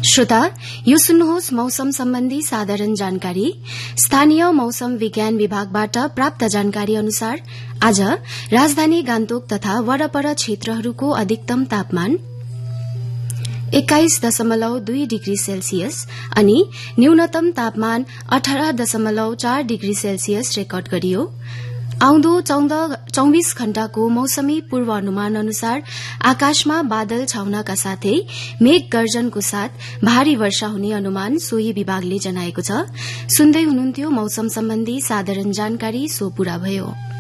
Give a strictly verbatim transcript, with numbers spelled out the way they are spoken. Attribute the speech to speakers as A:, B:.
A: श्रोता, यो सुन्नुहोस् मौसम सम्बन्धी साधारण जानकारी। स्थानीय मौसम विज्ञान विभागबाट प्राप्त जानकारी अनुसार आज राजधानी गान्तोक तथा वरपर क्षेत्रहरूको अधिकतम तापमान एक्काइस दशमलव दुई डिग्री सेल्सियस अनि न्यूनतम तापमान अठारह दशमलव चार डिग्री सेल्सियस रेकर्ड गरियो। आउँदो चौबीस घण्टाको मौसमी पूर्वानुमान अनुसार आकाशमा बादल छाउनका साथै मेघ गर्जनको साथ भारी वर्षा हुने अनुमान सोही विभागले जनाएको छ। सुन्दै हुनुहुन्थ्यो मौसम सम्बन्धी साधारण जानकारी, सो पूरा भयो।